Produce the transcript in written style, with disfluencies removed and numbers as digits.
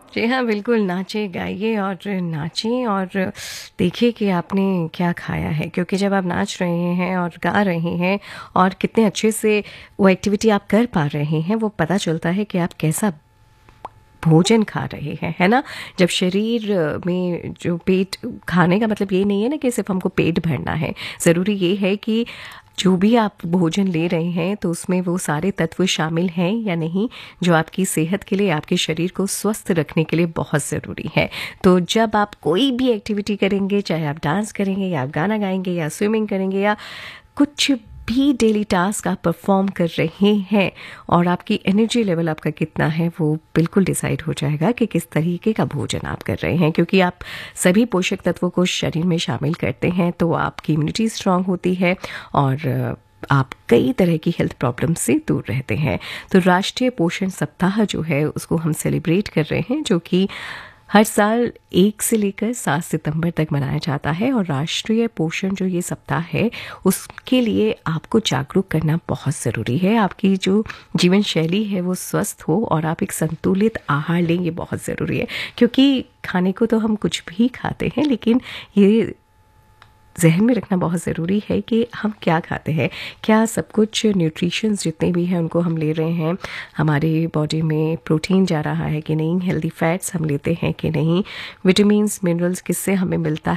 जी हाँ, बिल्कुल नाचिए, गाइए और नाचिए और देखिए कि आपने क्या खाया है क्योंकि जब आप नाच रहे हैं और गा रहे हैं और कितने अच्छे से वो एक्टिविटी आप कर पा रहे हैं, वो पता चलता है कि आप कैसा भोजन खा रहे हैं, है ना? जब शरीर में जो पेट खाने का मतलब ये नहीं है ना कि सिर्फ़ हमको पेट भरना है। ज़रूरी ये है कि जो भी आप भोजन ले रहे हैं तो उसमें वो सारे तत्व शामिल हैं या नहीं, जो आपकी सेहत के लिए, आपके शरीर को स्वस्थ रखने के लिए बहुत ज़रूरी है। तो जब आप कोई भी एक्टिविटी करेंगे, चाहे आप डांस करेंगे या आप गाना गाएँगे या स्विमिंग करेंगे या कुछ भी डेली टास्क आप परफॉर्म कर रहे हैं और आपकी एनर्जी लेवल आपका कितना है वो बिल्कुल डिसाइड हो जाएगा कि किस तरीके का भोजन आप कर रहे हैं क्योंकि आप सभी पोषक तत्वों को शरीर में शामिल करते हैं तो आपकी इम्यूनिटी स्ट्रांग होती है और आप कई तरह की हेल्थ प्रॉब्लम से दूर रहते हैं। तो राष्ट्रीय पोषण सप्ताह जो है उसको हम सेलिब्रेट कर रहे हैं जो कि हर साल 1 से लेकर 7 सितंबर तक मनाया जाता है और राष्ट्रीय पोषण जो ये सप्ताह है उसके लिए आपको जागरूक करना बहुत ज़रूरी है। आपकी जो जीवन शैली है वो स्वस्थ हो और आप एक संतुलित आहार लें ये बहुत ज़रूरी है क्योंकि खाने को तो हम कुछ भी खाते हैं लेकिन ये ज़हन में रखना बहुत ज़रूरी है कि हम क्या खाते हैं, क्या सब कुछ न्यूट्रिशंस जितने भी हैं उनको हम ले रहे हैं, हमारी बॉडी में प्रोटीन जा रहा है कि नहीं, हेल्दी फैट्स हम लेते हैं कि नहीं, विटामिन्स, मिनरल्स किससे हमें मिलता